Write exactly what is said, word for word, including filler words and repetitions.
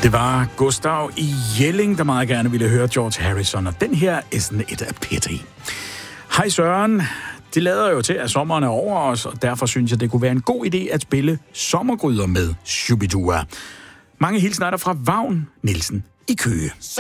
Det var Gustav i Jelling, der meget gerne ville høre George Harrison, og den her Isn't It a Pity. Hej Søren. Det lader jo til, at sommeren er over os, og derfor synes jeg, det kunne være en god idé at spille Sommergryder med Shubidua. Mange hilsner der fra Vagn Nielsen i Køge.